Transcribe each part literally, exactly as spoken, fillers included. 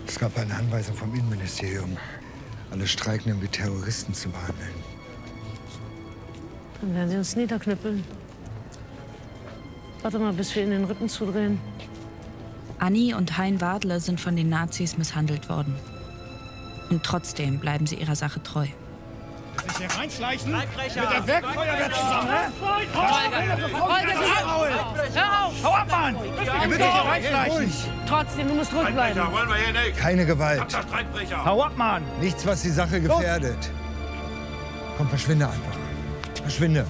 Es gab eine Anweisung vom Innenministerium, alle Streikenden wie Terroristen zu behandeln. Dann werden sie uns niederknüppeln. Warte mal, bis wir ihnen den Rücken zudrehen. Anni und Hein Wadle sind von den Nazis misshandelt worden. Und trotzdem bleiben sie ihrer Sache treu. Sich hier reinschleichen? Mit der Werkfeuerwehr zusammen, ne? Hör auf! Hau ab, Mann! Ihr müsst euch hier reinschleichen. Trotzdem, du musst ruhig bleiben. Wollen wir hier nicht. Keine Gewalt. Hau ab, Mann! Nichts, was die Sache gefährdet. Komm, verschwinde einfach. Verschwinde.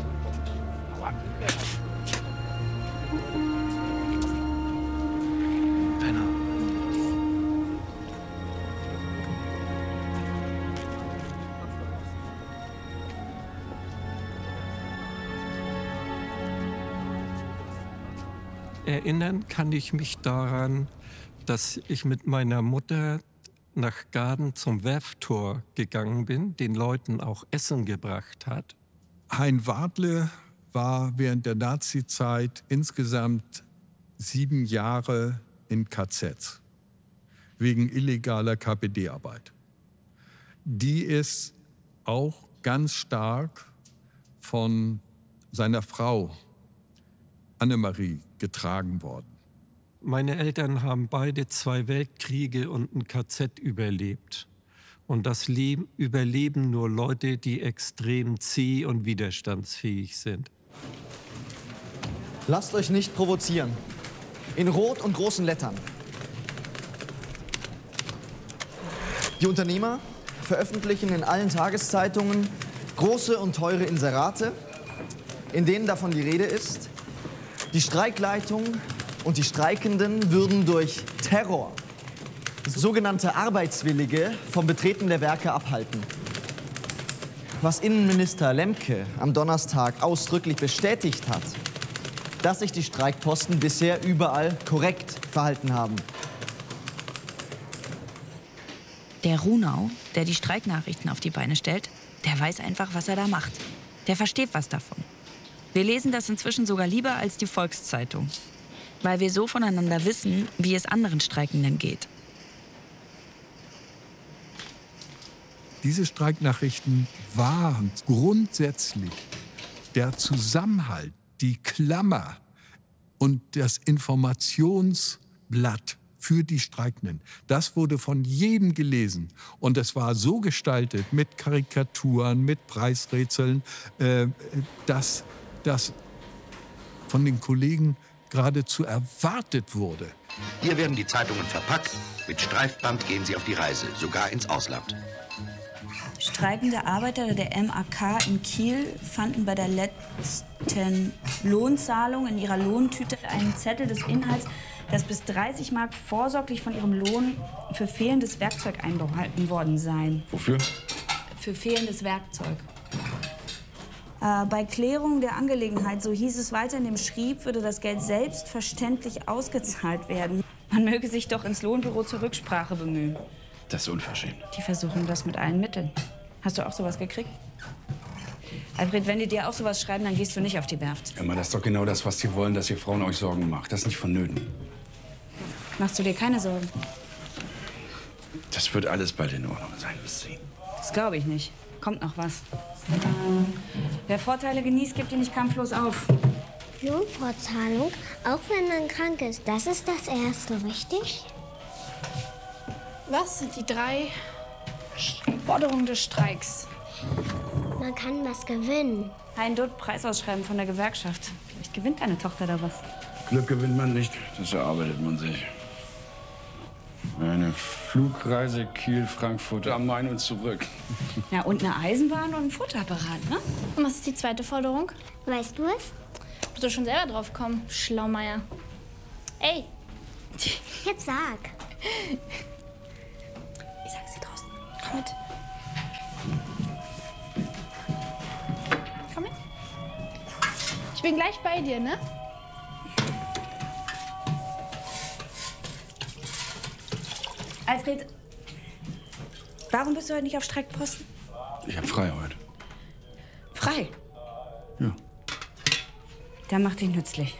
Erinnern kann ich mich daran, dass ich mit meiner Mutter nach Gaden zum Werftor gegangen bin, den Leuten auch Essen gebracht hat. Hein Wadle war während der Nazizeit insgesamt sieben Jahre in K Zs wegen illegaler K P D-Arbeit. Die ist auch ganz stark von seiner Frau Annemarie getragen worden. Meine Eltern haben beide zwei Weltkriege und ein K Z überlebt. Und das Leben überleben nur Leute, die extrem zäh und widerstandsfähig sind. Lasst euch nicht provozieren. In Rot und großen Lettern. Die Unternehmer veröffentlichen in allen Tageszeitungen große und teure Inserate, in denen davon die Rede ist, die Streikleitung und die Streikenden würden durch Terror sogenannte Arbeitswillige vom Betreten der Werke abhalten. Was Innenminister Lemke am Donnerstag ausdrücklich bestätigt hat, dass sich die Streikposten bisher überall korrekt verhalten haben. Der Runau, der die Streiknachrichten auf die Beine stellt, der weiß einfach, was er da macht. Der versteht was davon. Wir lesen das inzwischen sogar lieber als die Volkszeitung, weil wir so voneinander wissen, wie es anderen Streikenden geht. Diese Streiknachrichten waren grundsätzlich der Zusammenhalt, die Klammer und das Informationsblatt für die Streikenden. Das wurde von jedem gelesen. Und es war so gestaltet mit Karikaturen, mit Preisrätseln, äh, dass das von den Kollegen geradezu erwartet wurde. Hier werden die Zeitungen verpackt. Mit Streifband gehen sie auf die Reise, sogar ins Ausland. Streikende Arbeiter der M A K in Kiel fanden bei der letzten Lohnzahlung in ihrer Lohntüte einen Zettel des Inhalts, dass bis dreißig Mark vorsorglich von ihrem Lohn für fehlendes Werkzeug einbehalten worden seien. Wofür? Für fehlendes Werkzeug. Äh, bei Klärung der Angelegenheit, so hieß es weiter in dem Schrieb, würde das Geld selbstverständlich ausgezahlt werden. Man möge sich doch ins Lohnbüro zur Rücksprache bemühen. Das ist unverschämt. Die versuchen das mit allen Mitteln. Hast du auch sowas gekriegt? Alfred, wenn die dir auch sowas schreiben, dann gehst du nicht auf die Werft. Ja, das ist doch genau das, was die wollen, dass ihr Frauen euch Sorgen macht. Das ist nicht vonnöten. Machst du dir keine Sorgen? Das wird alles bald in Ordnung sein, wirst du sehen. Das glaube ich nicht. Kommt noch was. Wer Vorteile genießt, gibt die nicht kampflos auf. Lohnfortzahlung, auch wenn man krank ist, das ist das Erste, richtig? Was sind die drei Forderungen des Streiks? Man kann was gewinnen. Ein Dutt Preisausschreiben von der Gewerkschaft. Vielleicht gewinnt deine Tochter da was. Glück gewinnt man nicht, das erarbeitet man sich. Eine Flugreise Kiel-Frankfurt am Main und zurück. Ja, und eine Eisenbahn und ein Fotoapparat, ne? Und was ist die zweite Forderung? Weißt du es? Musst du schon selber drauf kommen, Schlaumeier. Ey! Jetzt sag. Ich sag sie draußen. Komm mit. Komm mit. Ich bin gleich bei dir, ne? Alfred, warum bist du heute nicht auf Streikposten? Ich hab frei heute. Frei? Ja. Dann mach dich nützlich.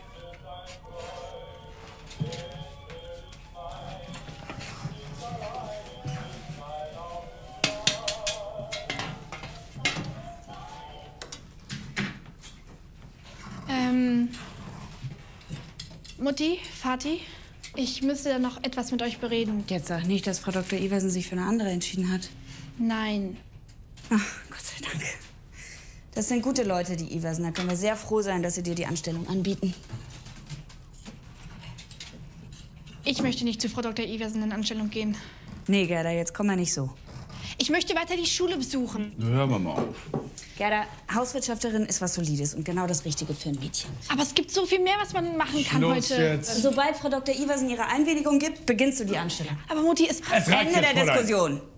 Mutti, Vati, ich müsste noch etwas mit euch bereden. Jetzt sag nicht, dass Frau Doktor Iversen sich für eine andere entschieden hat. Nein. Ach, Gott sei Dank. Das sind gute Leute, die Iversen. Da können wir sehr froh sein, dass sie dir die Anstellung anbieten. Ich möchte nicht zu Frau Doktor Iversen in Anstellung gehen. Nee, Gerda, jetzt komm mal nicht so. Ich möchte weiter die Schule besuchen. Hören wir mal auf. Gerda, Hauswirtschafterin ist was Solides und genau das Richtige für ein Mädchen. Aber es gibt so viel mehr, was man machen kann Schluss heute. jetzt. Sobald Frau Doktor Iversen ihre Einwilligung gibt, beginnst du die Anstellung. Aber Mutti, es passt. Ende der Diskussion.